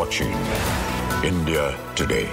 watching India Today.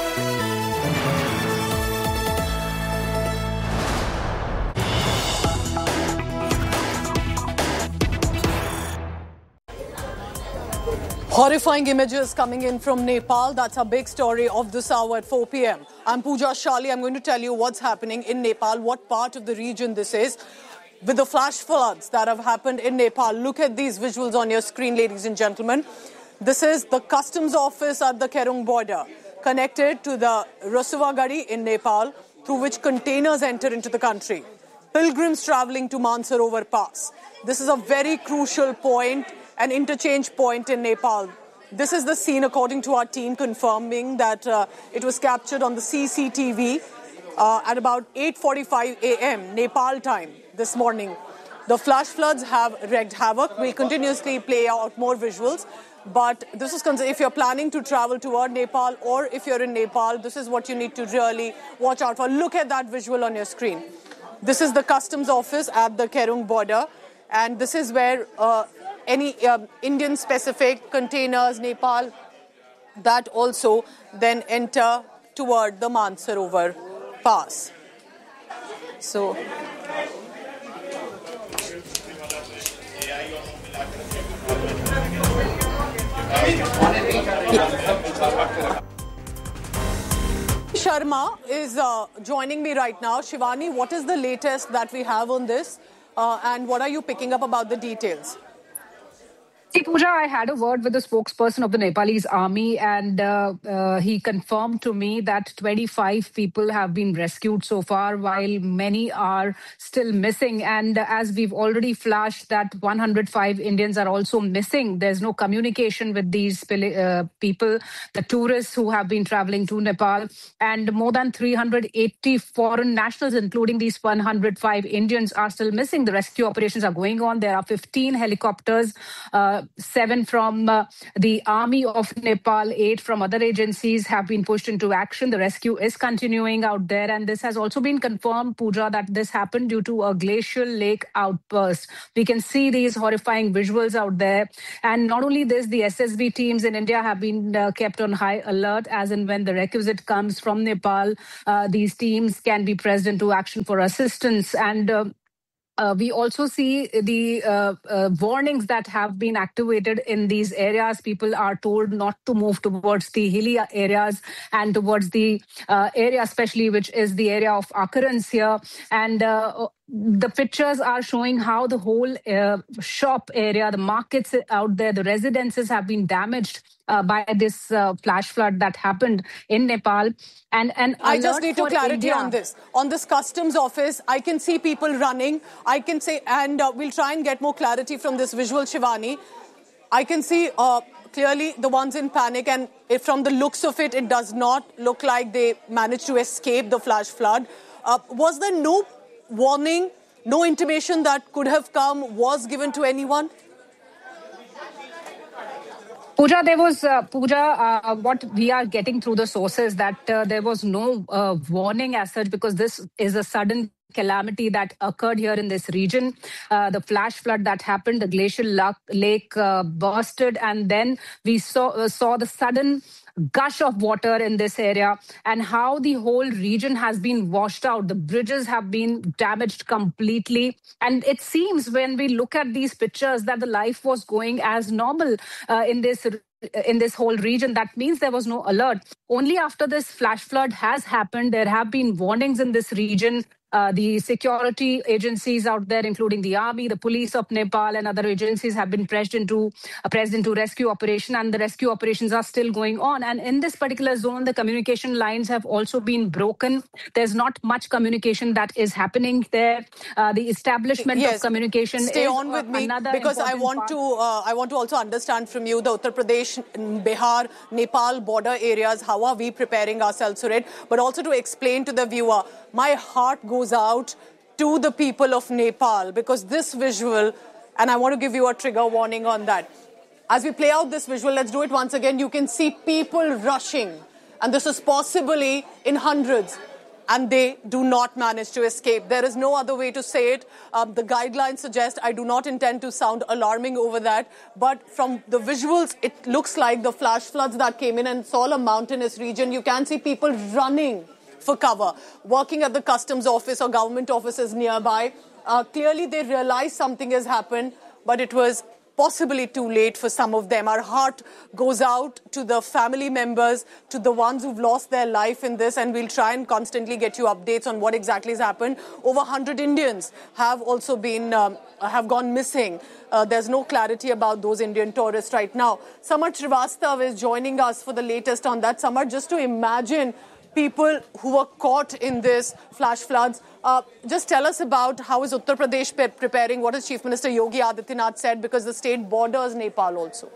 Horrifying images coming in from Nepal. That's a big story of this hour at 4 p.m. I'm Pooja Shali. I'm going to tell you what's happening in Nepal, what part of the region this is. With the flash floods that have happened in Nepal, look at these visuals on your screen, ladies and gentlemen. This is the customs office at the Kerong border, connected to the Rasuvagari in Nepal, through which containers enter into the country. Pilgrims traveling to Mansarovar Pass. This is a very crucial point, an interchange point in Nepal. This is the scene, according to our team, confirming that it was captured on the CCTV at about 8:45 a.m. Nepal time this morning. The flash floods have wreaked havoc. We'll continuously play out more visuals. But this is if you're planning to travel toward Nepal or if you're in Nepal, this is what you need to really watch out for. Look at that visual on your screen. This is the customs office at the Kerong border. And this is where any Indian-specific containers, Nepal, that also then enter toward the Mansarovar Pass. So, Sharma is joining me right now. Shivani, what is the latest that we have on this? And what are you picking up about the details? See, Pooja, I had a word with the spokesperson of the Nepalese army, and he confirmed to me that 25 people have been rescued so far, while many are still missing. And as we've already flashed, that 105 Indians are also missing. There's no communication with these people, the tourists who have been traveling to Nepal, and more than 380 foreign nationals, including these 105 Indians, are still missing. The rescue operations are going on. There are 15 helicopters, 7 from the Army of Nepal, 8 from other agencies have been pushed into action. The rescue is continuing out there, and this has also been confirmed, Pooja, that this happened due to a glacial lake outburst. We can see these horrifying visuals out there. And not only this, the SSB teams in India have been kept on high alert, as and when the requisite comes from Nepal, these teams can be pressed into action for assistance. And we also see the warnings that have been activated in these areas. People are told not to move towards the hilly areas and towards the area, especially which is the area of occurrence here. And the pictures are showing how the whole shop area, the markets out there, the residences have been damaged by this flash flood that happened in Nepal. And I just need to clarity on this. On this customs office, I can see people running. I can say, and we'll try and get more clarity from this visual, Shivani. I can see clearly the ones in panic, and from the looks of it, it does not look like they managed to escape the flash flood. Was there no warning, no intimation that could have come, was given to anyone? Pooja, there was, what we are getting through the sources, that there was no warning as such, because this is a sudden calamity that occurred here in this region. The flash flood that happened, the glacial lake bursted, and then we saw the sudden gush of water in this area, and how the whole region has been washed out. The bridges have been damaged completely. And it seems, when we look at these pictures, that the life was going as normal in this whole region. That means there was no alert. Only after this flash flood has happened, there have been warnings in this region. The security agencies out there, including the army, the police of Nepal, and other agencies, have been pressed into rescue operation, and the rescue operations are still going on. And in this particular zone, the communication lines have also been broken. There's not much communication that is happening there. The establishment of communication Stay on with me, because I want to also understand from you the Uttar Pradesh, Bihar, Nepal border areas. How are we preparing ourselves for it? But also to explain to the viewer, my heart goes out to the people of Nepal, because this visual, and I want to give you a trigger warning on that. As we play out this visual, let's do it once again. You can see people rushing, and this is possibly in hundreds. and they do not manage to escape. There is no other way to say it. The guidelines suggest, I do not intend to sound alarming over that, but from the visuals, it looks like the flash floods that came in, and it's all a mountainous region. You can see people running for cover, working at the customs office or government offices nearby. Clearly, they realize something has happened, but it was possibly too late for some of them. Our heart goes out to the family members, to the ones who've lost their life in this, and we'll try and constantly get you updates on what exactly has happened. Over 100 Indians have also been have gone missing. There's no clarity about those Indian tourists right now. Samar Srivastav is joining us for the latest on that. Samar, just to imagine people who were caught in this flash floods. Just tell us about how is Uttar Pradesh preparing? What has Chief Minister Yogi Adityanath said? Because the state borders Nepal also.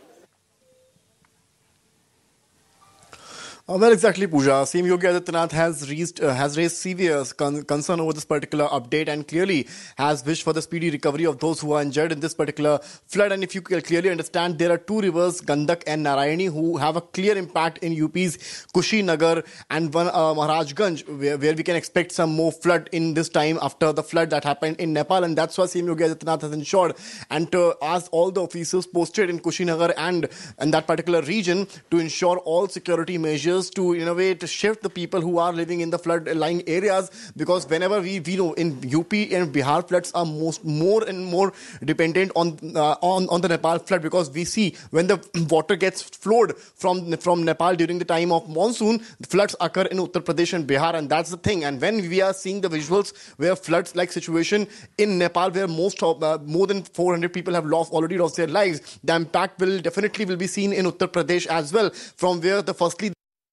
Well, exactly, Pooja. CM Yogi Adityanath has raised severe concern over this particular update and clearly has wished for the speedy recovery of those who are injured in this particular flood. And if you clearly understand, there are two rivers, Gandak and Narayani, who have a clear impact in UP's Kushinagar and one Maharajganj, where we can expect some more flood in this time after the flood that happened in Nepal. And that's why CM Yogi Adityanath has ensured and asked all the officers posted in Kushinagar and that particular region to ensure all security measures to, in a way, to shift the people who are living in the flood-lying areas, because whenever we know in UP and Bihar, floods are more and more dependent on the Nepal flood, because we see when the water gets flowed from Nepal during the time of monsoon, the floods occur in Uttar Pradesh and Bihar, and that's the thing. And when we are seeing the visuals where floods-like situation in Nepal, where more than 400 people have already lost their lives, the impact will definitely be seen in Uttar Pradesh as well, from where firstly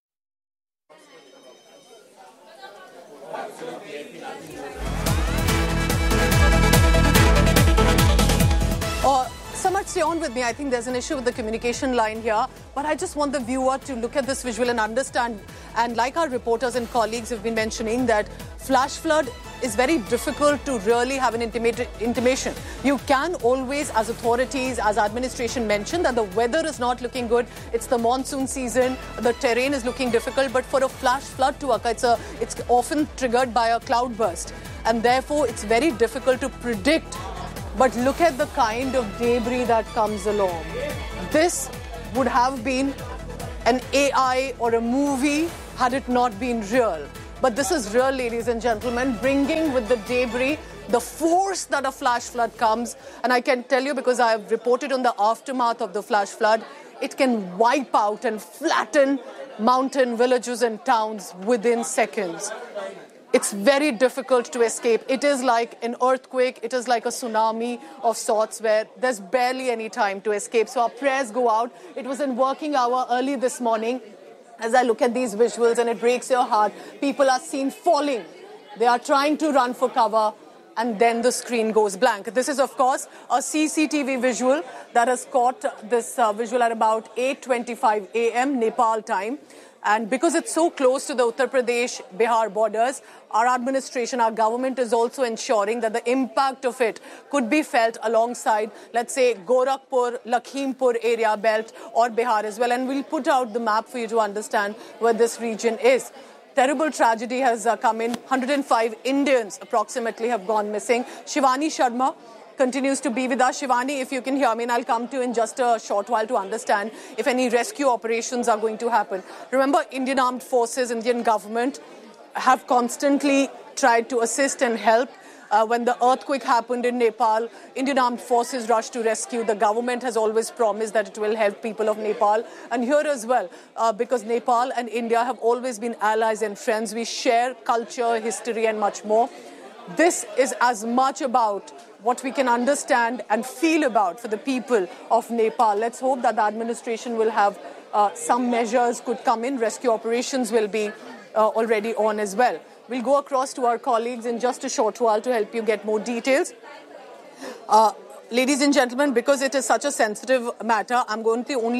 Samar, stay on with me. I think there's an issue with the communication line here, but I just want the viewer to look at this visual and understand. And like our reporters and colleagues have been mentioning, that flash flood is very difficult to really have an intimation. You can always, as authorities, as administration, mention that the weather is not looking good. It's the monsoon season. The terrain is looking difficult. But for a flash flood to occur, it's often triggered by a cloudburst. And therefore, it's very difficult to predict. But look at the kind of debris that comes along. This would have been an AI or a movie had it not been real. But this is real, ladies and gentlemen, bringing with the debris the force that a flash flood comes. And I can tell you, because I have reported on the aftermath of the flash flood, it can wipe out and flatten mountain villages and towns within seconds. It's very difficult to escape. It is like an earthquake. It is like a tsunami of sorts where there's barely any time to escape. So our prayers go out. It was in working hour early this morning. As I look at these visuals, and it breaks your heart, people are seen falling. They are trying to run for cover, and then the screen goes blank. This is, of course, a CCTV visual that has caught this visual at about 8:25 a.m. Nepal time. And because it's so close to the Uttar Pradesh-Bihar borders, our administration, our government is also ensuring that the impact of it could be felt alongside, let's say, Gorakhpur, Lakhimpur area belt or Bihar as well. And we'll put out the map for you to understand where this region is. Terrible tragedy has come in. 105 Indians approximately have gone missing. Shivani Sharma continues to be with us. Shivani, if you can hear me, and I'll come to you in just a short while to understand if any rescue operations are going to happen. Remember, Indian Armed Forces, Indian government have constantly tried to assist and help. When the earthquake happened in Nepal, Indian Armed Forces rushed to rescue. The government has always promised that it will help people of Nepal. And here as well, because Nepal and India have always been allies and friends. We share culture, history, and much more. This is as much about what we can understand and feel about for the people of Nepal. Let's hope that the administration will have some measures could come in. Rescue operations will be already on as well. We'll go across to our colleagues in just a short while to help you get more details. Ladies and gentlemen, because it is such a sensitive matter, I'm going to only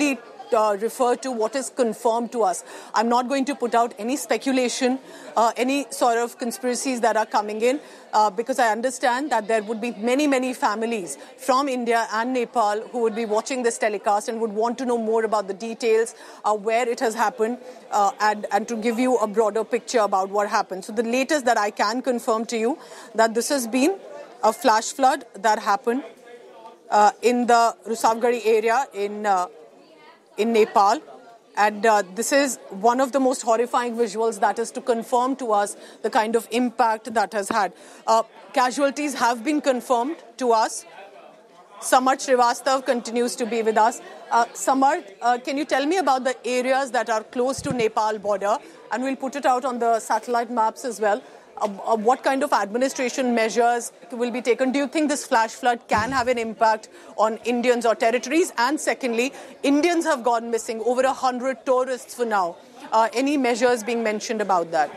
refer to what is confirmed to us. I'm not going to put out any speculation, any sort of conspiracies that are coming in, because I understand that there would be many, many families from India and Nepal who would be watching this telecast and would want to know more about the details, where it has happened, and to give you a broader picture about what happened. So the latest that I can confirm to you that this has been a flash flood that happened in the Rusavgari area in Nepal. And this is one of the most horrifying visuals that is to confirm to us the kind of impact that has had. Casualties have been confirmed to us. Samarth Srivastav continues to be with us. Samarth, can you tell me about the areas that are close to Nepal border? And we'll put it out on the satellite maps as well. What kind of administration measures will be taken? Do you think this flash flood can have an impact on Indians or territories? And secondly, Indians have gone missing, over 100 tourists for now. Any measures being mentioned about that?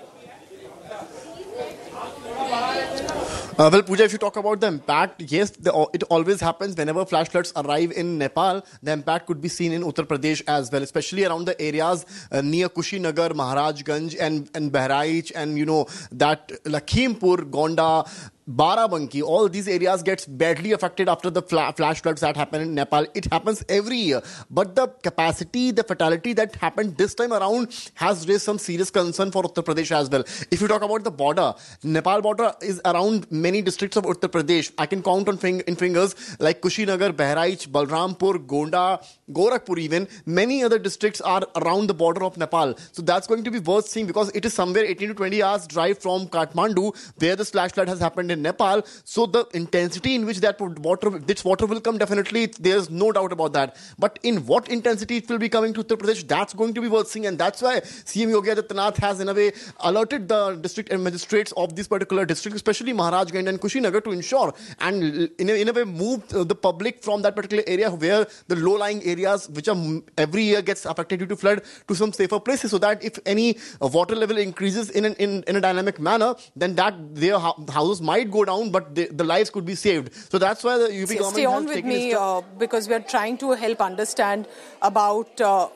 Well, Pooja, if you talk about the impact, yes, it always happens whenever flash floods arrive in Nepal. The impact could be seen in Uttar Pradesh as well, especially around the areas near Kushinagar, Maharajganj and Bahraich, and that Lakhimpur, Gonda, Barabanki, all these areas gets badly affected after the flash floods that happen in Nepal. It happens every year. But the capacity, the fatality that happened this time around has raised some serious concern for Uttar Pradesh as well. If you talk about the border, Nepal border is around many districts of Uttar Pradesh. I can count on in fingers like Kushinagar, Bahraich, Balrampur, Gonda, Gorakhpur even. Many other districts are around the border of Nepal. So that's going to be worth seeing because it is somewhere 18 to 20 hours drive from Kathmandu where this flash flood has happened in Nepal. So the intensity in which this water will come, definitely there's no doubt about that. But in what intensity it will be coming to Uttar Pradesh, that's going to be worth seeing, and that's why CM Yogi Adityanath has in a way alerted the district and magistrates of this particular district, especially Maharajganj and Kushinagar, to ensure and in a way move the public from that particular area where the low-lying areas which are every year gets affected due to flood to some safer places, so that if any water level increases in a dynamic manner, then that their houses might go down, but the lives could be saved. So that's why the UP government stay on with me because we're trying to help understand about Uttar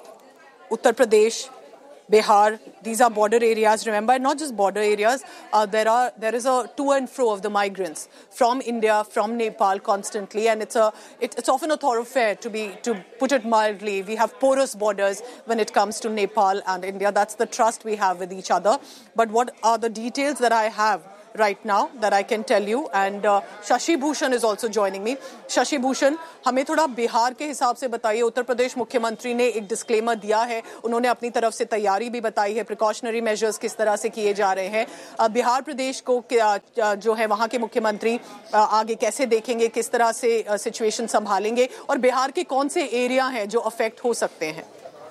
Pradesh, Bihar. These are border areas. Remember, not just border areas. There is a to and fro of the migrants from India, from Nepal constantly, and it's often a thoroughfare to put it mildly. We have porous borders when it comes to Nepal and India. That's the trust we have with each other. But what are the details that I have right now that I can tell you? And Shashi Bhushan is also joining me. Shashi Bhushan, हमें थोड़ा बिहार के हिसाब से बताइए. उत्तर प्रदेश मुख्यमंत्री ने एक disclaimer दिया है. उन्होंने अपनी तरफ से तैयारी भी बताई है. प्रिकॉशनरी मेजर्स किस तरह से किए जा रहे हैं. बिहार प्रदेश को जो है वहाँ के मुख्यमंत्री आगे कैसे देखेंगे, किस तरह से सिचुएशन संभालेंगे, और बिहार के कौन से एरिया हैं जो अफेक्ट हो सकते हैं?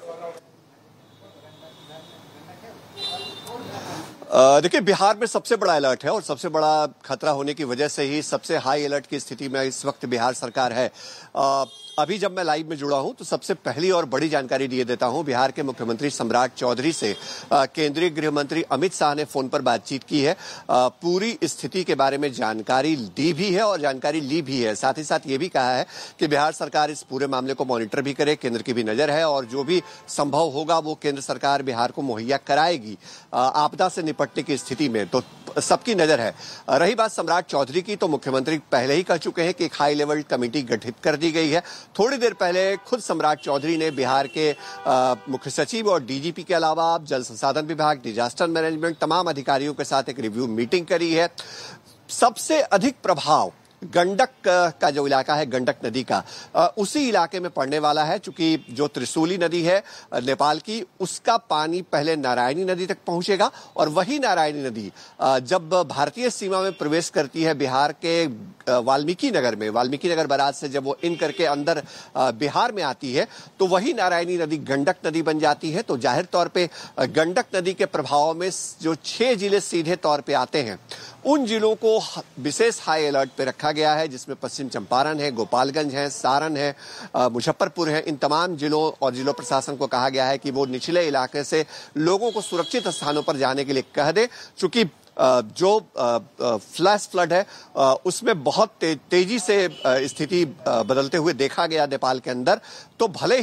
देखिए, बिहार में सबसे बड़ा अलर्ट है और सबसे बड़ा खतरा होने की वजह से ही सबसे हाई अलर्ट की स्थिति में इस वक्त बिहार सरकार है. अभी जब मैं लाइव में जुड़ा हूं तो सबसे पहली और बड़ी जानकारी दिए देता हूं. बिहार के मुख्यमंत्री सम्राट चौधरी से केंद्रीय गृह मंत्री अमित शाह ने फोन पर बातचीत की है. पूरी स्थिति के बारे में जानकारी दी भी है और जानकारी ली भी है. साथ ही साथ ये भी कहा है कि बिहार सरकार इस पूरे मामले को मॉनिटर भी करे, केंद्र की भी नजर है और जो भी संभव होगा वो केंद्र सरकार बिहार को मुहैया कराएगी आपदा से निपटने की स्थिति में. तो सबकी नजर है. रही बात सम्राट चौधरी की, तो मुख्यमंत्री पहले ही कह चुके हैं कि एक हाई लेवल कमेटी गठित कर दी गई है. थोड़ी देर पहले खुद सम्राट चौधरी ने बिहार के मुख्य सचिव और डीजीपी के अलावा जल संसाधन विभाग, डिजास्टर मैनेजमेंट, तमाम अधिकारियों के साथ एक रिव्यू मीटिंग करी है. सबसे अधिक प्रभाव गंडक का जो इलाका है, गंडक नदी का, उसी इलाके में पड़ने वाला है. चूंकि जो त्रिशूली नदी है नेपाल की, उसका पानी पहले नारायणी नदी तक पहुंचेगा और वही नारायणी नदी जब भारतीय सीमा में प्रवेश करती है बिहार के वाल्मीकि नगर में, वाल्मीकि नगर बराज से जब वो इन करके अंदर बिहार में आती है तो वही नारायणी नदी गंडक नदी बन जाती है. तो जाहिर तौर पे गंडक नदी के प्रभाव में जो 6 जिले सीधे तौर पे आते हैं, उन जिलों को विशेष हाई अलर्ट पे रखा गया है, जिसमें पश्चिम चंपारण है, गोपालगंज है, सारण है, मुजफ्फरपुर है. इन तमाम जिलों और जिला प्रशासन को कहा गया है कि वो निचले इलाके से लोगों को सुरक्षित स्थानों पर जाने के लिए कह दे. चूंकि जो फ्लैश फ्लड है उसमें बहुत तेजी से स्थिति बदलते हुए देखा गया नेपाल के अंदर. तो भले ही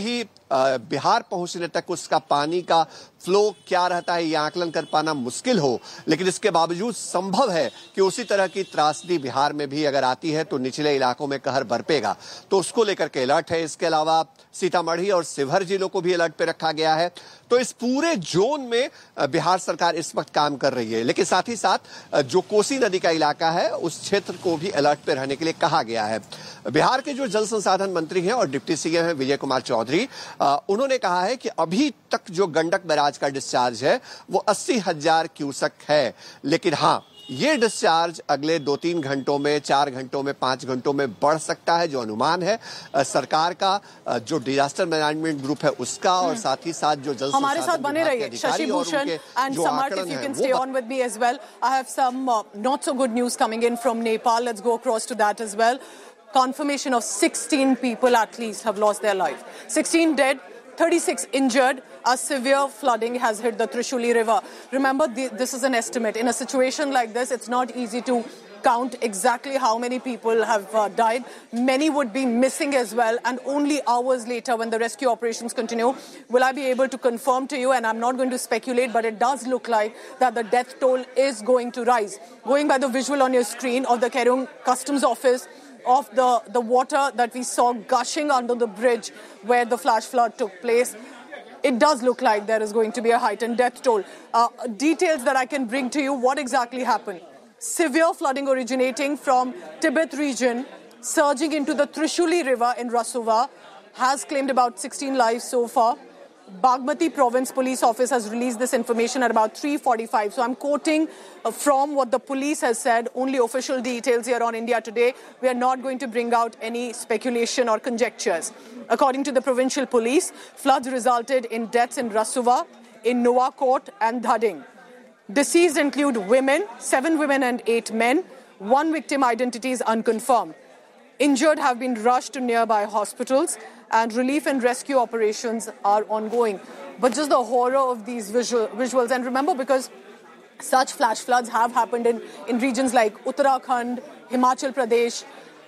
बिहार पहुंचने तक उसका पानी का फ्लो क्या रहता है यह आकलन कर पाना मुश्किल हो, लेकिन इसके बावजूद संभव है कि उसी तरह की त्रासदी बिहार में भी अगर आती है तो निचले इलाकों में कहर बरपेगा, तो उसको लेकर के अलर्ट है। इसके अलावा सीतामढ़ी और शिवहर जिलों को भी अलर्ट पे रखा गया है। तो इस पूरे जोन में बिहार सरकार इस वक्त काम कर रही है, लेकिन साथ ही साथ जो कोसी नदी का इलाका है उस क्षेत्र को भी अलर्ट पे रहने के लिए कहा गया है। बिहार के जो जल संसाधन मंत्री हैं और डिप्टी सीएम हैं विजय कुमार चौधरी, उन्होंने कहा है कि अभी तक जो गंडक बैराज का डिस्चार्ज है वो 80,000 क्यूसेक है, लेकिन हाँ ये डिस्चार्ज अगले 2-3 घंटों में, 4 घंटों में, 5 घंटों में बढ़ सकता है, जो अनुमान है सरकार का, जो डिजास्टर मैनेजमेंट ग्रुप है उसका, और साथ ही साथ जो जल हमारे साथ बने रहिए Shashi Bhushan and Samarth, if you can stay on with me as well. I have some not so good news coming in from Nepal. Let's go across to that as well. Confirmation of 16 people at least have lost their life. 16 dead, 36 injured. A severe flooding has hit the Trishuli River. Remember, this is an estimate. In a situation like this, it's not easy to count exactly how many people have died. Many would be missing as well, and only hours later when the rescue operations continue will I be able to confirm to you, and I'm not going to speculate, but it does look like that the death toll is going to rise. Going by the visual on your screen of the Kerong Customs Office, of the water that we saw gushing under the bridge where the flash flood took place, it does look like there is going to be a heightened death toll. Details that I can bring to you, what exactly happened. Severe flooding originating from Tibet region, surging into the Trishuli River in Rasuva, has claimed about 16 lives so far. Bagmati Province Police Office has released this information at about 3:45. So I'm quoting from what the police has said, only official details here on India Today. We are not going to bring out any speculation or conjectures. According to the provincial police, floods resulted in deaths in Rasuva, in Nuwakot and Dhading. Deceased include women, 7 women and 8 men. 1 victim identity is unconfirmed. Injured have been rushed to nearby hospitals, and relief and rescue operations are ongoing. But just the horror of these visuals, and remember, because such flash floods have happened in regions like Uttarakhand, Himachal Pradesh,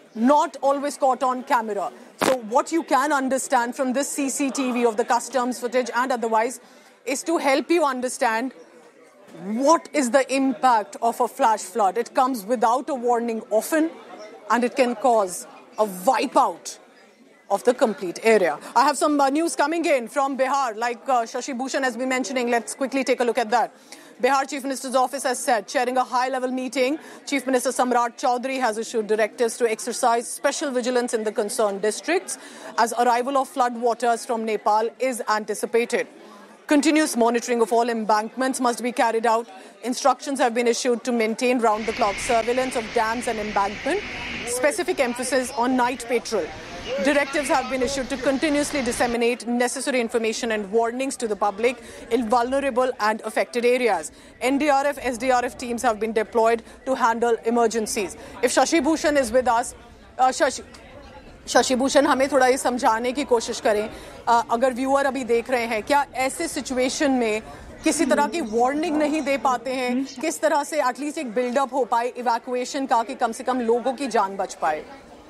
not always caught on camera. So what you can understand from this CCTV of the customs footage and otherwise is to help you understand what is the impact of a flash flood. It comes without a warning often, and it can cause a wipeout of the complete area. I have some news coming in from Bihar, like Shashi Bhushan has been mentioning. Let's quickly take a look at that. Bihar Chief Minister's office has said, chairing a high-level meeting, Chief Minister Samrat Chaudhary has issued directives to exercise special vigilance in the concerned districts as arrival of flood waters from Nepal is anticipated. Continuous monitoring of all embankments must be carried out. Instructions have been issued to maintain round-the-clock surveillance of dams and embankment. Specific emphasis on night patrol. Directives have been issued to continuously disseminate necessary information and warnings to the public in vulnerable and affected areas. NDRF, SDRF teams have been deployed to handle emergencies. If Shashi Bhushan is with us, Shashi Bhushan, हमें थोड़ा ये समझाने की कोशिश करें, अगर viewer अभी देख रहे हैं, क्या ऐसे सिचुएशन में किसी तरह की वार्निंग नहीं दे पाते हैं, किस तरह से एटलीस्ट एक बिल्डअप हो पाए इवैक्यूएशन का, कि कम से कम लोगों की जान बच पाए?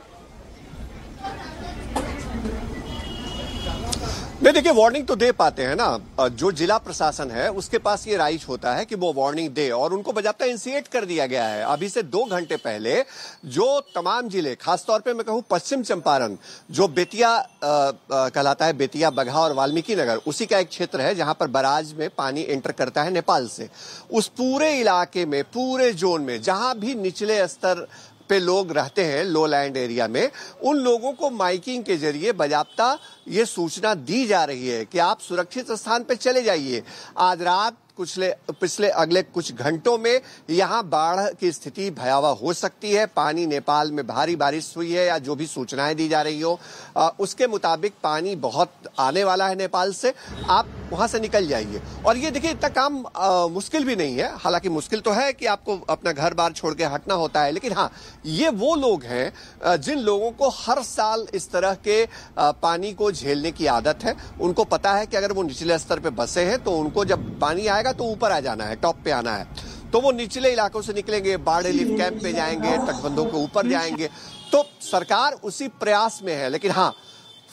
नहीं, देखिए वार्निंग तो दे पाते हैं ना, जो जिला प्रशासन है उसके पास ये राइट होता है कि वो वार्निंग दे, और उनको बजाबता इनिशिएट कर दिया गया है। अभी से 2 घंटे पहले जो तमाम जिले, खासतौर पे मैं कहूँ पश्चिम चंपारण, जो बेतिया कहलाता है, बेतिया, बगहा और वाल्मीकि नगर, उसी का एक क्षेत्र है जहां पर बराज में पानी एंटर करता है नेपाल से। उस पूरे इलाके में, पूरे जोन में जहां भी निचले स्तर पे लोग रहते हैं, लो लैंड एरिया में, उन लोगों को माइकिंग के जरिए बजाबता ये सूचना दी जा रही है कि आप सुरक्षित स्थान पे चले जाइए। आज रात पिछले अगले कुछ घंटों में यहां बाढ़ की स्थिति भयावह हो सकती है। पानी, नेपाल में भारी बारिश हुई है या जो भी सूचनाएं दी जा रही हो उसके मुताबिक पानी बहुत आने वाला है नेपाल से, आप वहां से निकल जाइए। और ये देखिए, इतना काम मुश्किल भी नहीं है, हालांकि मुश्किल तो है कि आपको अपना घर बार छोड़ के हटना होता है, लेकिन हाँ, ये वो लोग हैं जिन लोगों को हर साल इस तरह के पानी को झेलने की आदत है। उनको पता है कि अगर वो निचले स्तर पे बसे हैं तो उनको जब पानी आएगा तो ऊपर आ जाना है, टॉप पे आना है, तो वो निचले इलाकों से निकलेंगे, बाढ़ रिलीफ कैंप पे जाएंगे, तटबंधों के ऊपर जाएंगे। तो सरकार उसी प्रयास में है, लेकिन हाँ,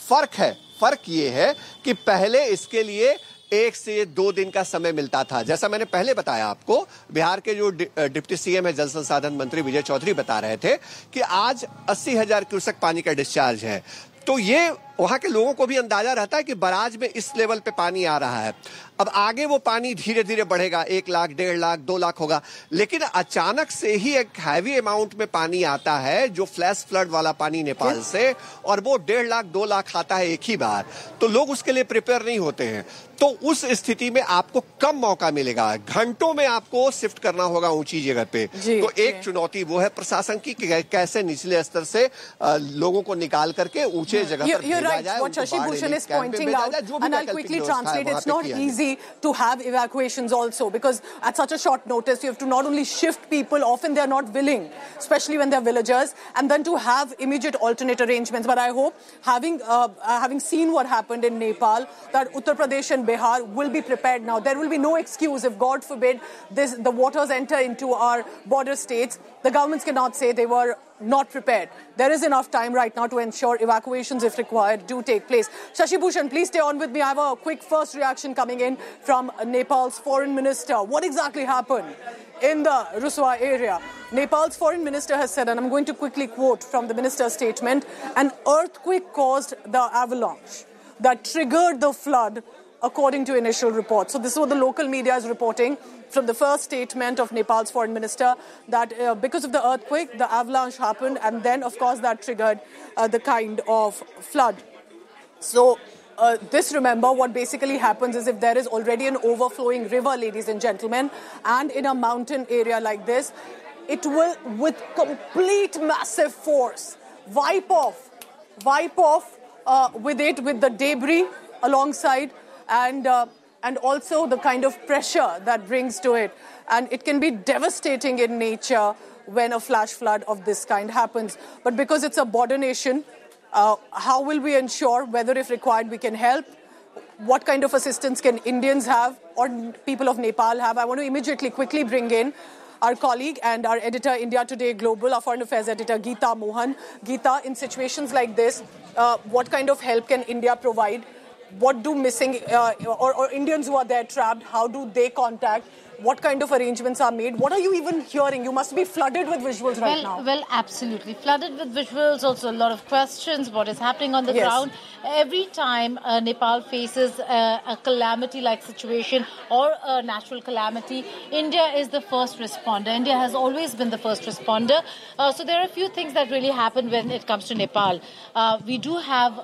फर्क ये है कि पहले इसके लिए 1 से 2 दिन का समय मिलता था। जैसा मैंने पहले बताया आपको, बिहार के जो डिप्टी सीएम है, जल संसाधन मंत्री विजय चौधरी बता रहे थे कि आज 80,000 क्यूसेक पानी का डिस्चार्ज है। तो ये वहां के लोगों को भी अंदाजा रहता है कि बराज में इस लेवल पे पानी आ रहा है। अब आगे वो पानी धीरे धीरे बढ़ेगा, 1 लाख, 1.5 लाख, 2 लाख होगा। लेकिन अचानक से ही एक हैवी अमाउंट में पानी आता है, जो फ्लैश फ्लड वाला पानी नेपाल से, और वो 1.5 लाख, 2 लाख आता है एक ही बार। तो लोग उसके लिए प्रिपेयर नहीं होते हैं। तो उस स्थिति में आपको कम मौका मिलेगा, घंटों में आपको शिफ्ट करना होगा ऊंची जगह पे। तो एक चुनौती वो है प्रशासन की कि कैसे निचले स्तर से लोगों को निकाल करके ऊंचे जगह पर भेजा जाए। What Shashi Bhushan is pointing out, and I'll quickly translate, it's not easy to have evacuations also, because at such a short notice you have to not only shift people, often they're not willing, especially when they're villagers, and then to have immediate alternate arrangements. But I hope, having seen what happened in Nepal, that Uttar Pradesh and Bihar will be prepared now. There will be no excuse if, God forbid, the waters enter into our border states. The governments cannot say they were not prepared. There is enough time right now to ensure evacuations, if required, do take place. Shashi Bhushan, please stay on with me. I have a quick first reaction coming in from Nepal's foreign minister. What exactly happened in the Ruswa area? Nepal's foreign minister has said, and I'm going to quickly quote from the minister's statement, an earthquake caused the avalanche that triggered the flood, according to initial reports. So this is what the local media is reporting from the first statement of Nepal's foreign minister, that because of the earthquake, the avalanche happened, and then, of course, that triggered the kind of flood. So this, remember, what basically happens is if there is already an overflowing river, ladies and gentlemen, and in a mountain area like this, it will, with complete massive force, wipe off with the debris alongside, and also the kind of pressure that brings to it. And it can be devastating in nature when a flash flood of this kind happens. But because it's a border nation, how will we ensure whether, if required, we can help? What kind of assistance can Indians have or people of Nepal have? I want to immediately quickly bring in our colleague and our editor, India Today Global, our foreign affairs editor, Geeta Mohan. Geeta, in situations like this, what kind of help can India provide? What do missing or Indians who are there trapped, how do they contact? What kind of arrangements are made? What are you even hearing? You must be flooded with visuals right now. Well, absolutely. Flooded with visuals, also a lot of questions, what is happening on the ground. Every time Nepal faces a calamity-like situation or a natural calamity, India is the first responder. India has always been the first responder. So there are a few things that really happen when it comes to Nepal. We do have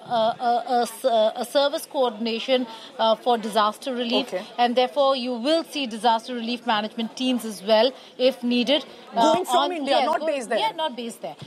a service coordination for disaster relief, and therefore you will see disaster relief management teams as well, if needed. Going from India, not based there. Yeah, not based there.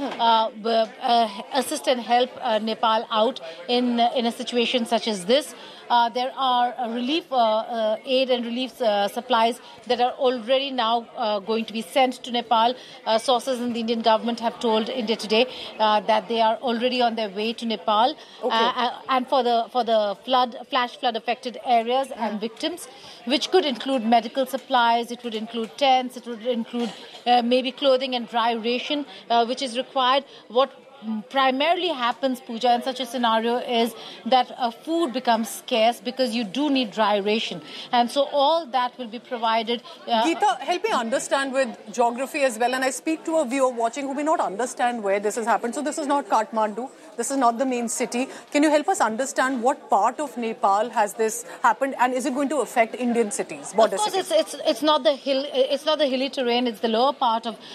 Assist and help Nepal out in a situation such as this. There are relief aid and relief supplies that are already now going to be sent to Nepal. Sources in the Indian government have told India Today that they are already on their way to Nepal. And for the flash flood affected areas and victims, which could include medical supplies, it would include tents, it would include maybe clothing and dry ration, which is required. What primarily happens, Pooja, in such a scenario is that food becomes scarce because you do need dry ration. And so all that will be provided. Geeta, help me understand with geography as well. And I speak to a viewer watching who may not understand where this has happened. So this is not Kathmandu. This is not the main city. Can you help us understand what part of Nepal has this happened, and is it going to affect Indian cities, border cities? Of course, it's not the hill. It's not the hilly terrain. It's the lower part of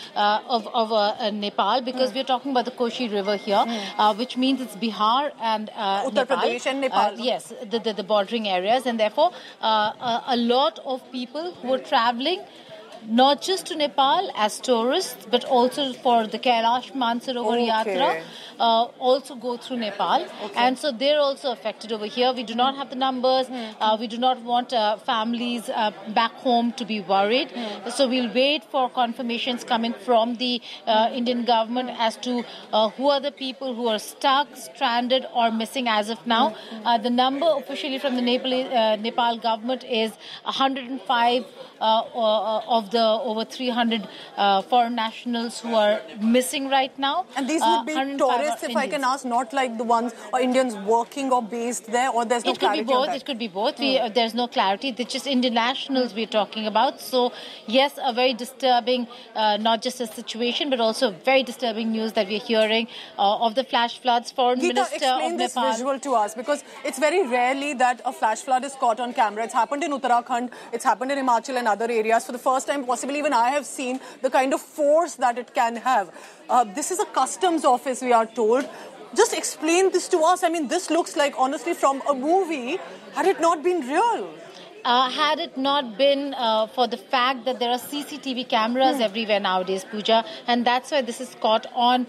Nepal, because we're talking about the Koshi River here, which means it's Bihar and Uttar Pradesh and Nepal. Yes, the bordering areas, and therefore a lot of people who are traveling, not just to Nepal as tourists, but also for the Kailash Mansarovar Yatra, also go through Nepal. And so they're also affected over here. We do not have the numbers. We do not want families back home to be worried. So we'll wait for confirmations coming from the Indian government as to who are the people who are stuck, stranded, or missing as of now. The number officially from the Nepal government is 105 of of the over 300 foreign nationals who are missing right now. And these would be tourists, if I can ask, not like the ones or Indians working or based there, or there's no clarity on that? It could be both. There's no clarity. It's just Indian nationals we're talking about. So, yes, a very disturbing, not just a situation, but also very disturbing news that we're hearing of the flash floods. Foreign Geeta, Minister explain of this Nepal. visual to us, because it's very rarely that a flash flood is caught on camera. It's happened in Uttarakhand, it's happened in Himachal and other areas. For the first time, possibly even I have seen the kind of force that it can have. This is a customs office, we are told. Just explain this to us. I mean, this looks like, honestly, from a movie, had it not been real. Had it not been for the fact that there are CCTV cameras everywhere nowadays, Pooja, and that's why this is caught on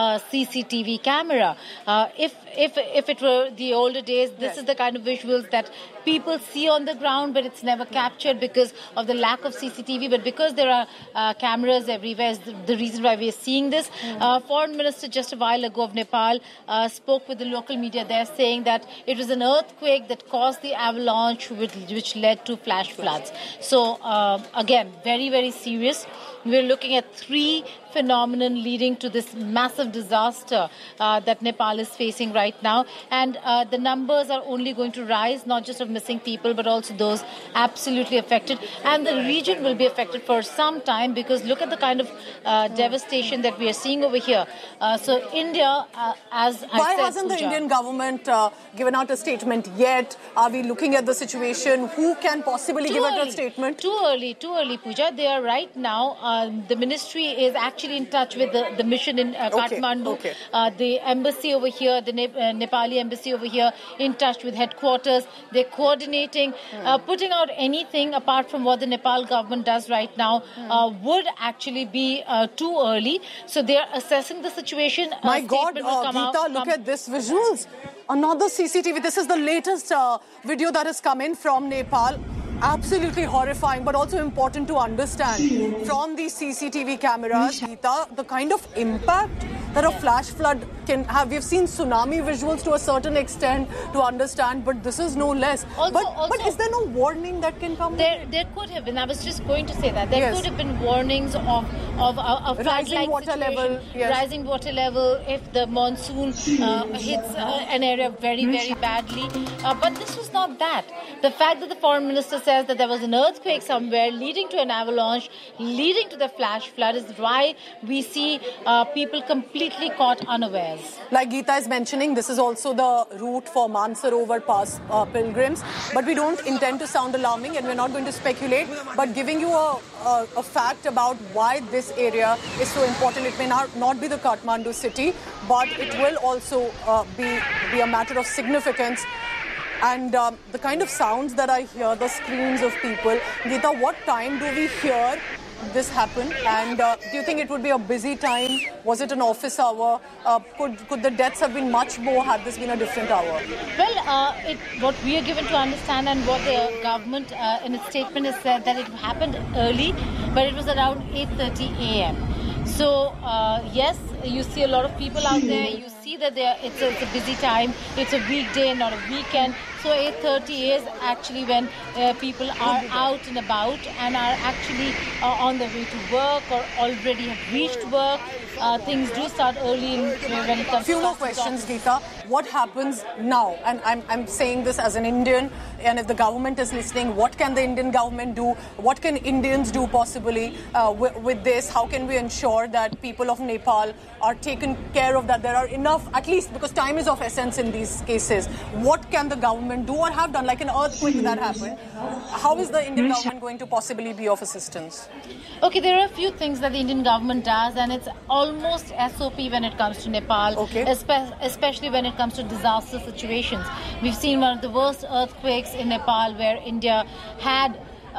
CCTV camera. If it were the older days, this is the kind of visuals that people see on the ground, but it's never captured because of the lack of CCTV. But because there are cameras everywhere, is the reason why we are seeing this. Foreign Minister just a while ago of Nepal spoke with the local media there, saying that it was an earthquake that caused the avalanche, which led to flash floods. So again, very, very serious. We're looking at 3 phenomenon leading to this massive disaster that Nepal is facing right now. And the numbers are only going to rise, not just of missing people, but also those absolutely affected. And the region will be affected for some time, because look at the kind of devastation that we are seeing over here. So India, as I said, why hasn't the Indian government given out a statement yet? Are we looking at the situation? Who can possibly give out a statement? Too early, Pooja. They are right now. The ministry is actually in touch with the mission in Kathmandu. The embassy over here, the Nepali embassy over here, in touch with headquarters. They're coordinating. Putting out anything apart from what the Nepal government does right now would actually be too early. So they're assessing the situation. My God, Geeta, look at this visuals. Another CCTV. This is the latest video that has come in from Nepal. Absolutely horrifying, but also important to understand. From these CCTV cameras, Geeta, the kind of impact that a flash flood can have. We've seen tsunami visuals to a certain extent to understand, but this is no less. But is there no warning that can come? There could have been. I was just going to say that. There could have been warnings of a flood-like situation. Rising water level if the monsoon hits an area very, very badly. But this was not that. The fact that the foreign minister says that there was an earthquake somewhere leading to an avalanche, leading to the flash flood, is why we see people completely caught unawares. Like Geeta is mentioning, this is also the route for Mansarovar Pass pilgrims. But we don't intend to sound alarming, and we're not going to speculate. But giving you a fact about why this area is so important. It may not be the Kathmandu city, but it will also be a matter of significance. And the kind of sounds that I hear, the screams of people. Geeta, what time do we hear this happen? And do you think it would be a busy time? Was it an office hour? Could the deaths have been much more had this been a different hour? Well, what we are given to understand, and what the government in its statement has said, that it happened early, but it was around 8:30 a.m. So, yes, you see a lot of people out there. You see that it's a busy time. It's a weekday, not a weekend. So 8:30 is actually when people are out and about and are actually on their way to work or already have reached work. Things do start early when it comes to... Few more questions, Geeta. What happens now? And I'm saying this as an Indian, and if the government is listening, what can the Indian government do? What can Indians do possibly with this? How can we ensure that people of Nepal are taken care of, that there are enough, at least because time is of essence in these cases. What can the government do or have done, like an earthquake that happened? How is the Indian government going to possibly be of assistance? Okay, there are a few things that the Indian government does, and it's almost SOP when it comes to Nepal, especially when it comes to disaster situations. We've seen one of the worst earthquakes in Nepal, where India had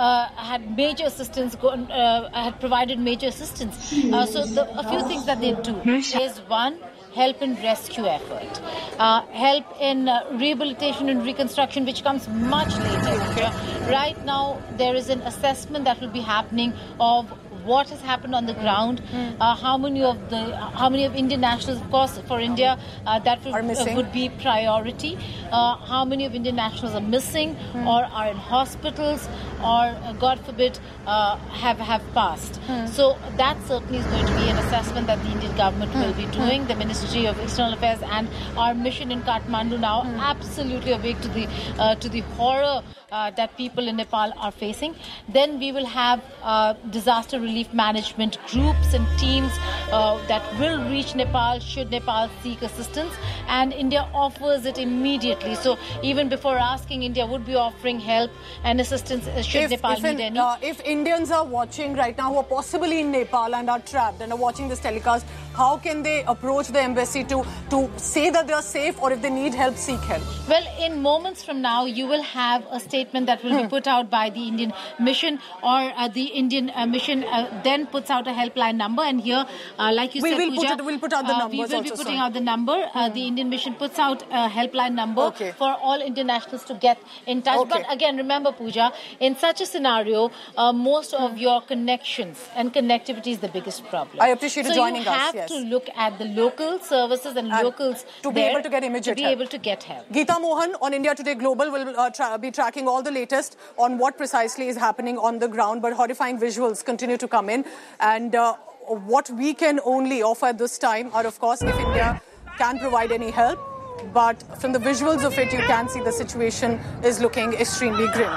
major assistance, had provided major assistance. So a few things that they do is, one, help in rescue effort, help in rehabilitation and reconstruction, which comes much later. Right now, there is an assessment that will be happening of what has happened on the ground, how many of Indian nationals, of course, for India, that would be priority. How many of Indian nationals are missing or are in hospitals or, God forbid, have passed. So that certainly is going to be an assessment that the Indian government will be doing. The Ministry of External Affairs and our mission in Kathmandu now absolutely awake to the horror that people in Nepal are facing. Then we will have disaster relief management groups and teams that will reach Nepal should Nepal seek assistance, and India offers it immediately. So even before asking, India would be offering help and assistance should Nepal need any. If Indians are watching right now who are possibly in Nepal and are trapped and are watching this telecast, how can they approach the embassy to say that they are safe, or if they need help, seek help? Well, in moments from now, you will have a statement that will be put out by the Indian mission, or the Indian mission then puts out a helpline number. And here, like you said, Pooja, we'll put out the numbers. We will be putting out the number. The Indian mission puts out a helpline number for all Indian nationals to get in touch. But again, remember, Pooja, in such a scenario, most of your connections and connectivity is the biggest problem. I appreciate you joining us. So you have to look at the local services and locals to be able to get immediate help. Able to get help. Geeta Mohan on India Today Global will be tracking all the latest on what precisely is happening on the ground, but horrifying visuals continue to come in. And what we can only offer at this time are, of course, if India can provide any help. But from the visuals of it, you can see the situation is looking extremely grim.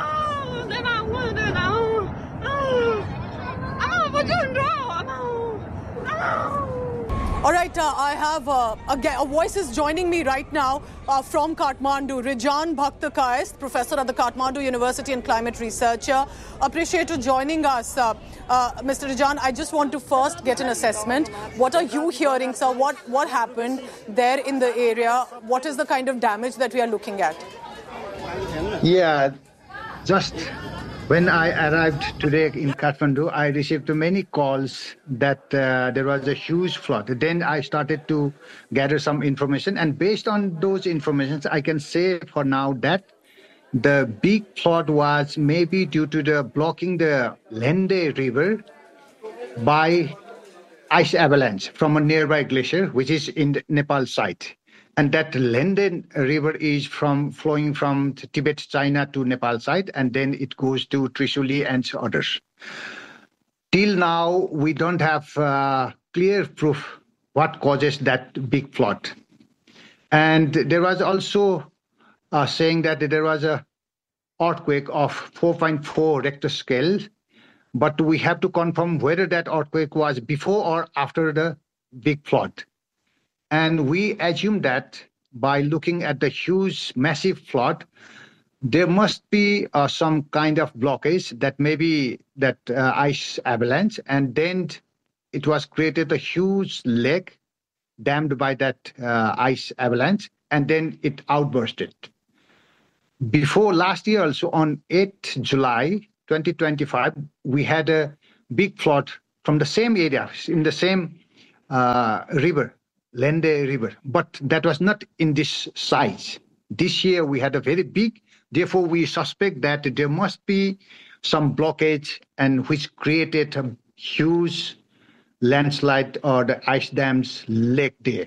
All right, I have a voice is joining me right now from Kathmandu. Rijan Bhaktakayast, professor at the Kathmandu University and climate researcher. Appreciate you joining us. Mr. Rijan, I just want to first get an assessment. What are you hearing, sir? What happened there in the area? What is the kind of damage that we are looking at? Yeah, just when I arrived today in Kathmandu, I received many calls that there was a huge flood. Then I started to gather some information, and based on those informations, I can say for now that the big flood was maybe due to the blocking the Lende River by ice avalanche from a nearby glacier, which is in the Nepal side. And that Lende River is flowing from Tibet, China to Nepal side, and then it goes to Trishuli and others. Till now, we don't have clear proof what causes that big flood. And there was also saying that there was a earthquake of 4.4 Richter scale, but we have to confirm whether that earthquake was before or after the big flood. And we assume that by looking at the huge, massive flood, there must be some kind of blockage that maybe that ice avalanche, and then it was created a huge lake dammed by that ice avalanche, and then it outbursted. Before last year also, on 8th July 2025, we had a big flood from the same area, in the same river, Lende River, but that was not in this size. This year we had a very big, therefore we suspect that there must be some blockage and which created a huge landslide or the ice dams lake there.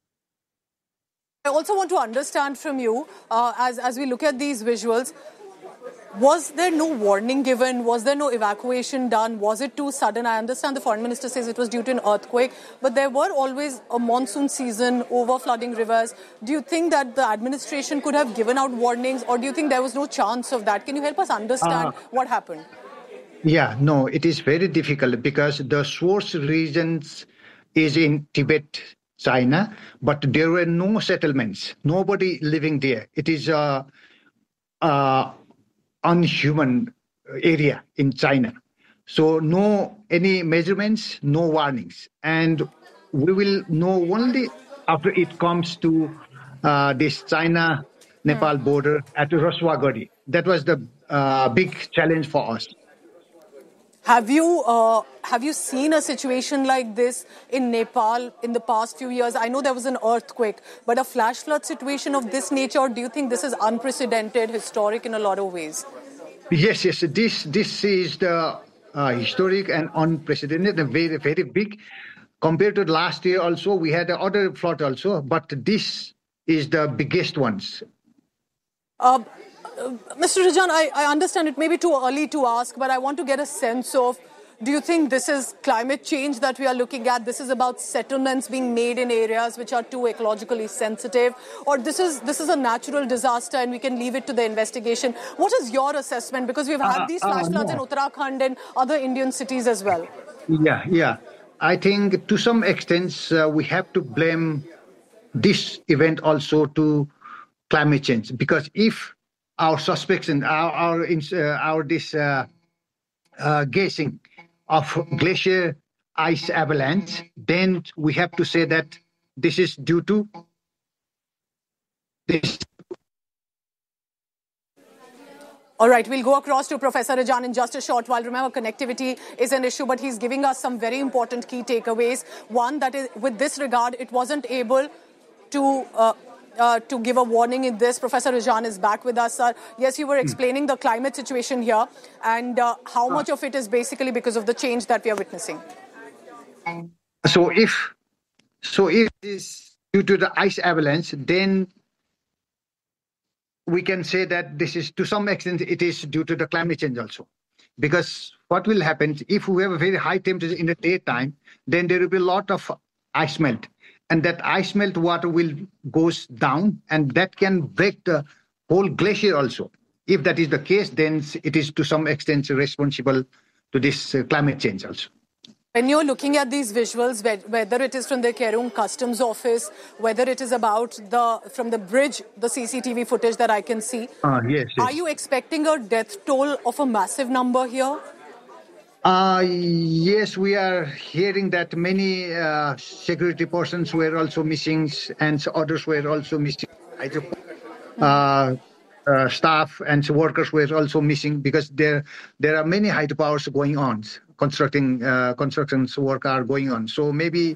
I also want to understand from you, as we look at these visuals, was there no warning given? Was there no evacuation done? Was it too sudden? I understand the foreign minister says it was due to an earthquake, but there were always a monsoon season, over-flooding rivers. Do you think that the administration could have given out warnings, or do you think there was no chance of that? Can you help us understand what happened? Yeah, no, it is very difficult because the source regions is in Tibet, China, but there were no settlements, nobody living there. It is unhuman area in China. So no any measurements, no warnings. And we will know only after it comes to this China-Nepal border at Raswagari. That was the big challenge for us. Have you seen a situation like this in Nepal in the past few years? I know there was an earthquake, but a flash flood situation of this nature, do you think this is unprecedented, historic in a lot of ways? Yes. This is the historic and unprecedented and very, very big. Compared to last year also, we had other flood also, but this is the biggest ones. Mr. Rajan, I understand it may be too early to ask, but I want to get a sense of, do you think this is climate change that we are looking at? This is about settlements being made in areas which are too ecologically sensitive? Or this is a natural disaster and we can leave it to the investigation? What is your assessment? Because we've had these flash floods in Uttarakhand and other Indian cities as well. Yeah. I think to some extent we have to blame this event also to climate change, because if our suspects and our guessing of glacier ice avalanche, then we have to say that this is due to this. All right, we'll go across to Professor Rajan in just a short while. Remember, connectivity is an issue, but he's giving us some very important key takeaways. One, that is, with this regard, it wasn't able to give a warning in this. Professor Rajan is back with us, sir. Yes, you were explaining the climate situation here and how much of it is basically because of the change that we are witnessing. So if it is due to the ice avalanche, then we can say that this is, to some extent, it is due to the climate change also. Because what will happen if we have a very high temperature in the daytime, then there will be a lot of ice melt. And that ice melt water will goes down, and that can break the whole glacier also. If that is the case, then it is to some extent responsible to this climate change also. When you're looking at these visuals, whether it is from the Kerong Customs Office, whether it is from the bridge, the CCTV footage that I can see, yes. Are you expecting a death toll of a massive number here? Yes, we are hearing that many security persons were also missing, and others were also missing. Staff and workers were also missing, because there are many hydropowers going on. Constructions work are going on. So maybe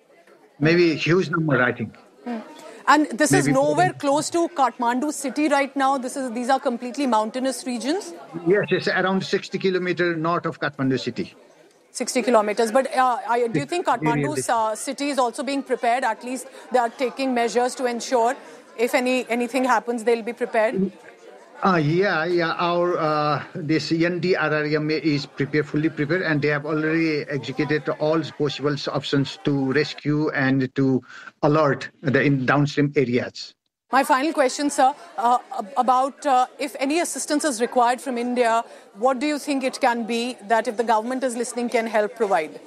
huge number, I think. And this is nowhere close to Kathmandu city right now. These are completely mountainous regions. Yes, it's around 60 kilometers north of Kathmandu city. 60 kilometers. But do you think Kathmandu city is also being prepared? At least they are taking measures to ensure if anything happens, they'll be prepared. Yeah. Our this NDRRM is fully prepared, and they have already executed all possible options to rescue and to alert in downstream areas. My final question, sir, about if any assistance is required from India, what do you think it can be that, if the government is listening, can help provide?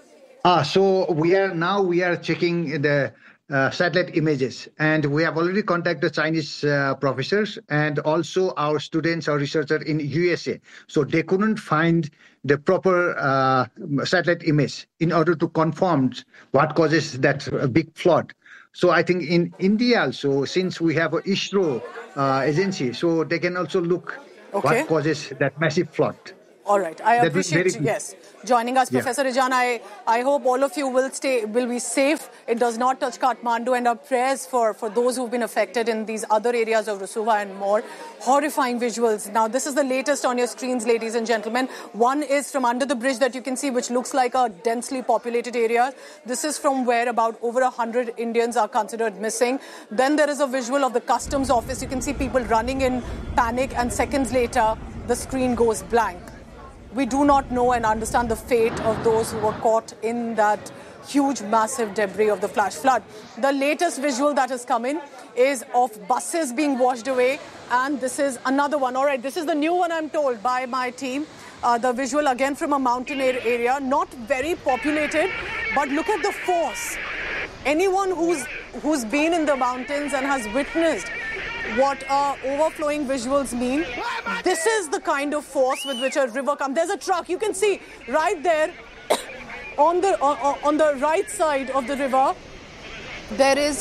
So we are checking the satellite images, and we have already contacted Chinese professors and also our students or researchers in USA. So they couldn't find the proper satellite image in order to confirm what causes that big flood. So I think in India also, since we have an ISRO agency, so they can also look what causes that massive flood. All right. I appreciate joining us, Professor Rajan. I hope all of you will be safe. It does not touch Kathmandu, and our prayers for those who've been affected in these other areas of Rasuwa and more. Horrifying visuals. Now, this is the latest on your screens, ladies and gentlemen. One is from under the bridge that you can see, which looks like a densely populated area. This is from where about over 100 Indians are considered missing. Then there is a visual of the customs office. You can see people running in panic, and seconds later, the screen goes blank. We do not know and understand the fate of those who were caught in that huge, massive debris of the flash flood. The latest visual that has come in is of buses being washed away, and this is another one. All right, this is the new one, I'm told, by my team. The visual again from a mountain area, not very populated, but look at the force. Anyone who's been in the mountains and has witnessed what overflowing visuals mean, this is the kind of force with which a river comes. There's a truck, you can see right there on the right side of the river. There is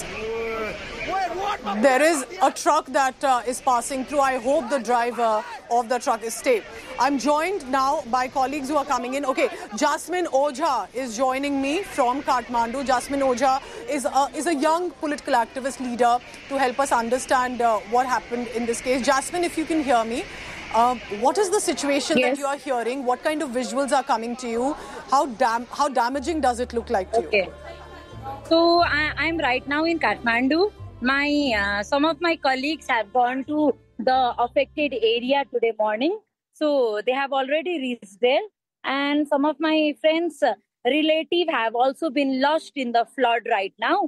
a truck that is passing through. I hope the driver of the truck is safe. I'm joined now by colleagues who are coming in. Okay, Jasmine Ojha is joining me from Kathmandu. Jasmine Ojha is a young political activist leader to help us understand what happened in this case. Jasmine, if you can hear me, What is the situation that you are hearing? What kind of visuals are coming to you? How damaging does it look like to you? So I'm right now in Kathmandu. Some of my colleagues have gone to the affected area today morning. So they have already reached there. And some of my friends' relatives have also been lost in the flood right now.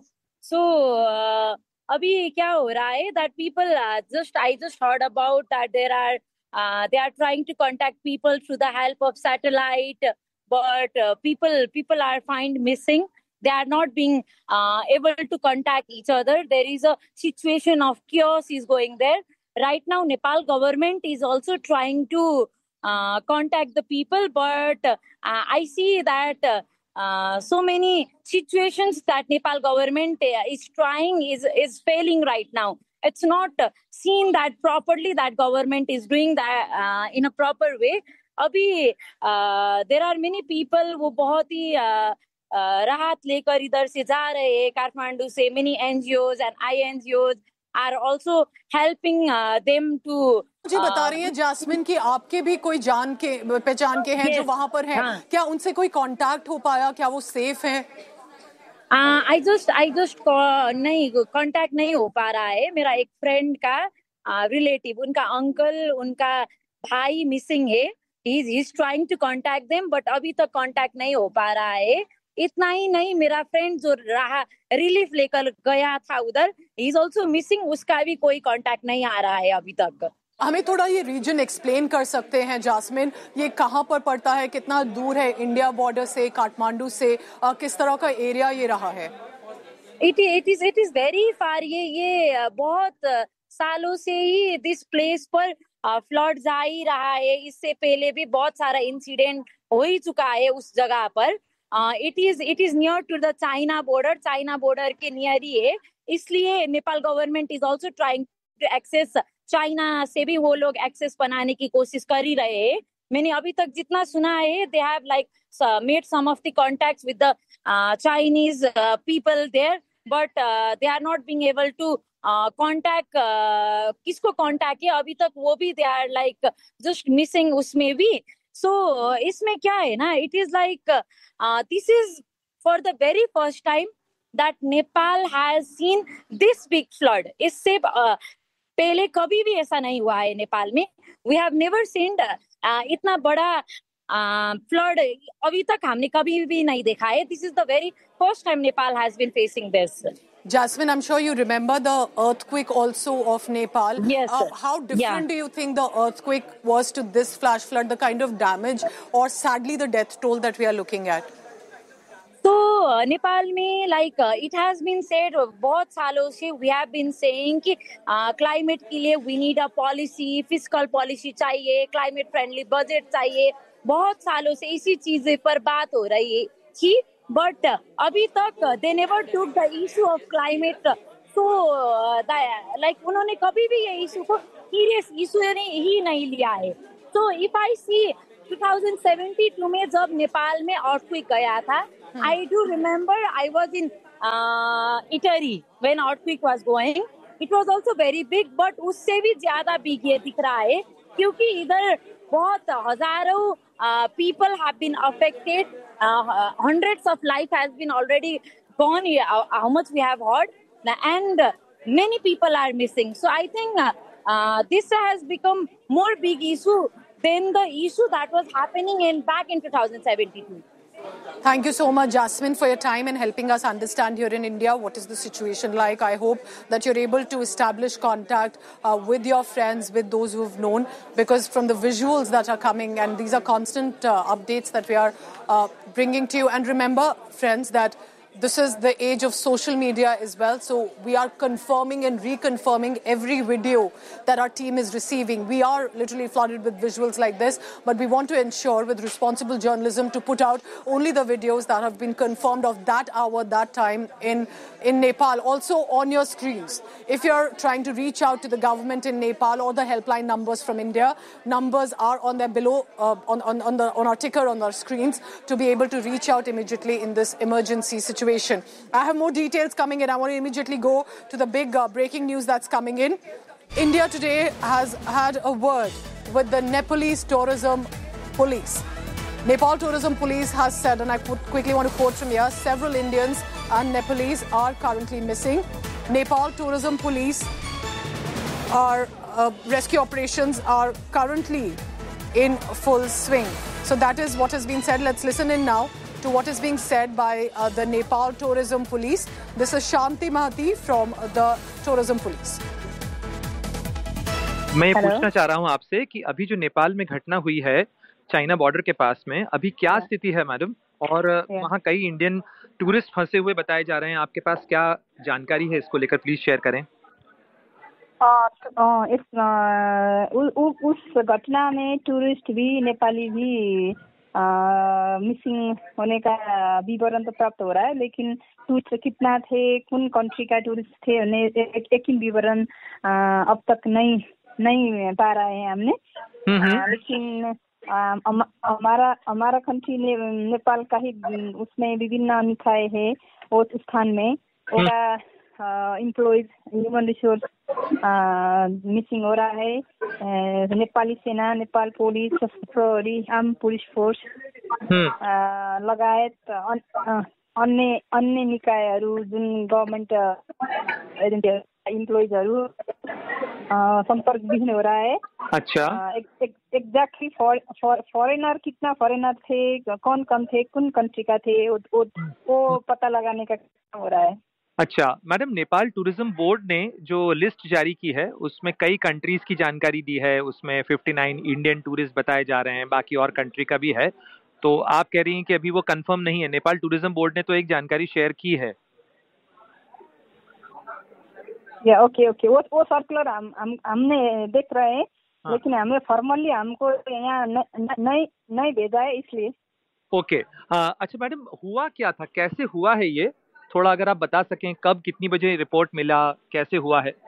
So abhi kya ho raha hai that people I just heard about that they are trying to contact people through the help of satellite, but people are found missing. They are not being able to contact each other. There is a situation of chaos is going there. Right now, Nepal government is also trying to contact the people, but I see that so many situations that Nepal government is trying is failing right now. It's not seen that properly that government is doing that in a proper way. Abhi there are many people who बहुत ही राहत लेकर इधर से जा रहे हैं काठमांडू से. Many NGOs and INGOs are also helping them to. मुझे बता रही है जैस्मिन कि आपके भी कोई जान के पहचान के हैं जो वहाँ पर हैं. क्या उनसे कोई कांटेक्ट हो पाया? क्या वो सेफ हैं? I just नहीं कांटेक्ट नहीं हो पा रहा है. मेरा एक फ्रेंड का रिलेटिव, उनका अंकल, उनका भाई मिसिंग है. He's trying to contact them, but अभी तक कांटेक्ट नहीं हो पा रहा है. इतना ही नहीं, मेरा फ्रेंड जो रिलीफ लेकर गया था उधर, he is also missing. उसका भी कोई कांटेक्ट नहीं आ रहा है अभी तक. हमें थोड़ा ये रीजन एक्सप्लेन कर सकते हैं जैस्मिन? ये कहाँ पर पड़ता है? कितना दूर है इंडिया बॉर्डर से, काठमांडू से? किस तरह का एरिया ये रहा है? It is very far. ये बहुत सालों से ही दिस प्लेस पर फ्लड्स आ ही रहा है. इससे पहले भी बहुत सारा इंसिडेंट हो ही चुका है उस जगह पर. It is near to the China border. China border के नियर ही है. इसलिए Nepal government is also trying to access. China से भी वो लोग एक्सेस बनाने की कोशिश कर ही रहे हैं. मैंने अभी तक जितना सुना है, they have like made some of the contacts with the Chinese people there, but they are not being able to contact. किसको contact है अभी तक वो भी they are like just missing उसमें भी. So इसमें क्या है ना, it is like this is for the very first time that Nepal has seen this big flood. इससे पहले कभी भी ऐसा नहीं हुआ है नेपाल में. We have never seen इतना बड़ा flood अभी तक हमने कभी भी नहीं देखा है. This is the very first time Nepal has been facing this. Jasmine, I'm sure you remember the earthquake also of Nepal. Yes. How different do you think the earthquake was to this flash flood, the kind of damage or sadly the death toll that we are looking at? So Nepal में like it has been said बहुत सालों से we have been saying कि climate के लिए we need a policy, fiscal policy चाहिए, climate friendly budget चाहिए. बहुत सालों से इसी चीज़ पर बात हो रही थी. But अभी तक they never took the issue of climate. So like उन्होंने कभी भी ये issue को serious issue ही नहीं लिया है. So if I see 2072 में जब नेपाल में earthquake गया था, I do remember I was in Italy when earthquake was going. It was also very big, but उससे भी ज़्यादा big ये दिख रहा है क्योंकि इधर बहुत हजारों people have been affected. Hundreds of life has been already gone. How much we have heard, and many people are missing. So I think this has become more big issue than the issue that was happening back in 2072. Thank you so much, Jasmine, for your time and helping us understand here in India what is the situation like. I hope that you're able to establish contact with your friends, with those who've known, because from the visuals that are coming, and these are constant updates that we are bringing to you. And remember, friends, that this is the age of social media as well. So we are confirming and reconfirming every video that our team is receiving. We are literally flooded with visuals like this, but we want to ensure with responsible journalism to put out only the videos that have been confirmed of that hour, that time in Nepal. Also on your screens, if you're trying to reach out to the government in Nepal or the helpline numbers from India, numbers are on there below on our ticker on our screens to be able to reach out immediately in this emergency situation. I have more details coming in. I want to immediately go to the big breaking news that's coming in. India today has had a word with the Nepalese tourism police. Nepal Tourism Police has said, and I quickly want to quote from here, several Indians and Nepalese are currently missing. Nepal Tourism Police rescue operations are currently in full swing. So that is what has been said. Let's listen in now to what is being said by the Nepal Tourism Police. This is Shanti Mahati from the Tourism Police. मैं पूछना चाह रहा हूं आपसे कि अभी जो नेपाल में घटना हुई है चाइना बॉर्डर के पास में, अभी क्या स्थिति है मैडम? और वहां कई इंडियन टूरिस्ट फंसे हुए बताए जा रहे हैं, आपके पास क्या जानकारी है इसको लेकर? प्लीज शेयर करें। उस घटना में टूरिस्ट भी, नेपाली भी मिसिंग होने का विवरण तो प्राप्त हो रहा है, लेकिन टूरिस्ट कितना थे, कौन कंट्री का टूरिस्ट थे, एक ही विवरण अब तक नहीं पा रहे हैं हमने। लेकिन हमारा कंट्री ने नेपाल का ही उसमें विभिन्न निकाय है उस स्थान में, एम्प्लॉइज, ह्यूमन रिसोर्स मिसिंग हो रहा है। नेपाली सेना, नेपाल पुलिस, प्रहरी, आर्म पुलिस फोर्स लगायत अन्य निकायहरू, जुन गभर्मेन्ट एम्प्लॉइजहरू संपर्कविहीन हो रहा है। अच्छा, एग्जैक्टली फॉरेनर कितना फॉरेनर थे, कौन थे, कौन कंट्री का थे, वो पता लगाने का काम हो रहा है। अच्छा मैडम, नेपाल टूरिज्म बोर्ड ने जो लिस्ट जारी की है उसमें कई कंट्रीज की जानकारी दी है, उसमें 59 इंडियन टूरिस्ट बताए जा रहे हैं, बाकी और कंट्री का भी है। तो आप कह रही हैं कि अभी वो कंफर्म नहीं है। नेपाल टूरिज्म बोर्ड ने तो एक जानकारी शेयर की है। या ओके, वो सर्कुलर हमने देख रहे हैं, लेकिन हमें फॉर्मली हमको यहाँ नहीं भेजा है, इसलिए। ओके, अच्छा मैडम, हुआ क्या था, कैसे हुआ है ये, थोड़ा अगर आप बता सकें, कब कितनी बजे रिपोर्ट मिला, कैसे हुआ है?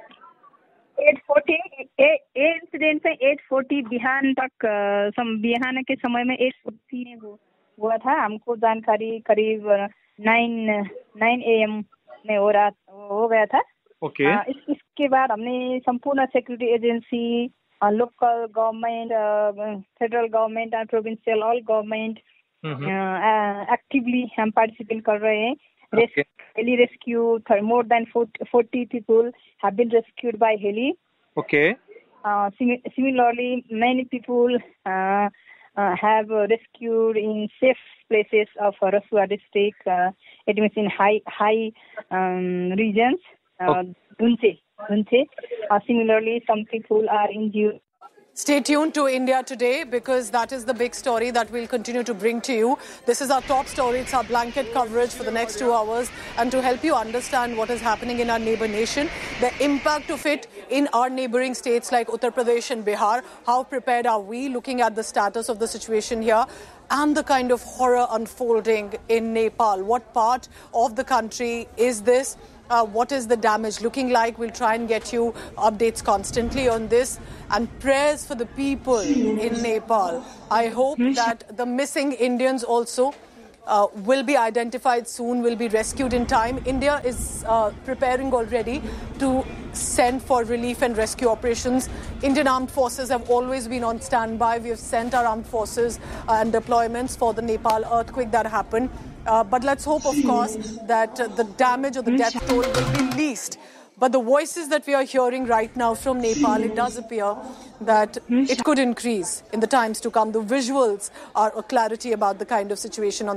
8:40 इंसिडेंट से 8:40 बिहान तक, बिहान के समय में 8:40 में हुआ था। हमको जानकारी करीब 9 AM में हो गया था। ओके। इसके बाद हमने संपूर्ण security agency, local government, federal government और प्रोविंशियल ऑल गवर्नमेंट एक्टिवली हम पार्टिसिपेट कर रहे हैं। Heli rescue, more than 40 people have been rescued by heli. Okay. Similarly, many people have rescued in safe places of Rasua district. It means in high regions. Dunche. Similarly, some people are injured. Stay tuned to India Today, because that is the big story that we'll continue to bring to you. This is our top story. It's our blanket coverage for the next 2 hours. And to help you understand what is happening in our neighbor nation, the impact of it in our neighboring states like Uttar Pradesh and Bihar, how prepared are we, looking at the status of the situation here, and the kind of horror unfolding in Nepal. What part of the country is this? What is the damage looking like? We'll try and get you updates constantly on this. And prayers for the people in Nepal. I hope that the missing Indians also will be identified soon, will be rescued in time. India is preparing already to send for relief and rescue operations. Indian armed forces have always been on standby. We have sent our armed forces and deployments for the Nepal earthquake that happened. But let's hope, of course, that the damage or the death toll will be least. But the voices that we are hearing right now from Nepal, it does appear that it could increase in the times to come. The visuals are a clarity about the kind of situation on